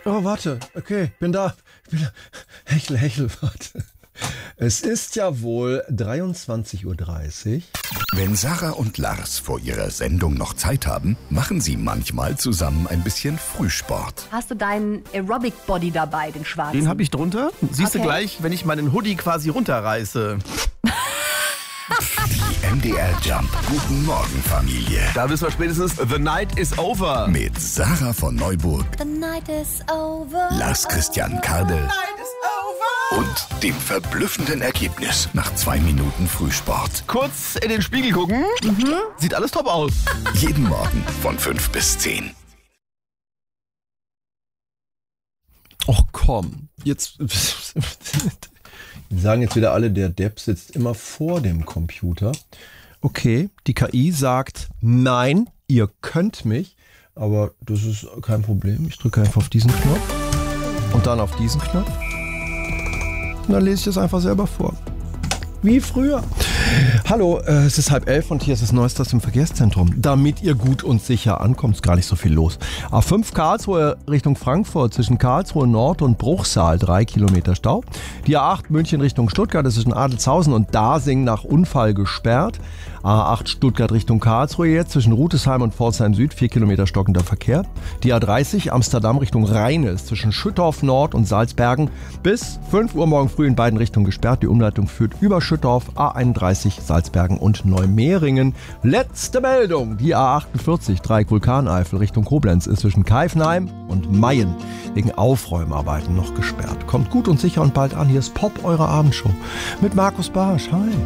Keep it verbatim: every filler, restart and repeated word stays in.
Oh, warte. Okay, bin da. Bin da. Hechel, Hechel, warte. Es ist ja wohl dreiundzwanzig Uhr dreißig. Wenn Sarah und Lars vor ihrer Sendung noch Zeit haben, machen sie manchmal zusammen ein bisschen Frühsport. Hast du deinen Aerobic-Body dabei, den schwarzen? Den habe ich drunter. Siehst Okay. du gleich, wenn ich meinen Hoodie quasi runterreiße. Die M D R Jump Guten Morgen Familie. Da wissen wir spätestens, the night is over. Mit Sarah von Neuburg, The night is over. Lars Christian Kardel und dem verblüffenden Ergebnis nach zwei Minuten Frühsport. Kurz in den Spiegel gucken. Sieht alles top aus. Jeden Morgen von fünf bis zehn. Och komm, jetzt die sagen jetzt wieder alle, der Depp sitzt immer vor dem Computer. Okay, die K I sagt, nein, ihr könnt mich, aber das ist kein Problem. Ich drücke einfach auf diesen Knopf und dann auf diesen Knopf. Und dann lese ich das einfach selber vor. Wie früher. Hallo, äh, es ist halb elf und hier ist das Neueste aus dem Verkehrszentrum. Damit ihr gut und sicher ankommt, ist gar nicht so viel los. A fünf Karlsruhe Richtung Frankfurt zwischen Karlsruhe Nord und Bruchsal, drei Kilometer Stau. Die A acht München Richtung Stuttgart, das ist in Adelzhausen und Dasing nach Unfall gesperrt. A acht Stuttgart Richtung Karlsruhe jetzt zwischen Rutesheim und Pforzheim Süd, vier Kilometer stockender Verkehr. Die A dreißig Amsterdam Richtung Rheines zwischen Schüttorf Nord und Salzbergen bis fünf Uhr morgen früh in beiden Richtungen gesperrt. Die Umleitung führt über Schüttorf, A einunddreißig Salzbergen und Neumehringen. Letzte Meldung, die A achtundvierzig Dreieck Vulkaneifel Richtung Koblenz ist zwischen Kaifnheim und Mayen wegen Aufräumarbeiten noch gesperrt. Kommt gut und sicher und bald an, hier ist Pop, eure Abendshow mit Markus Barsch. Hi.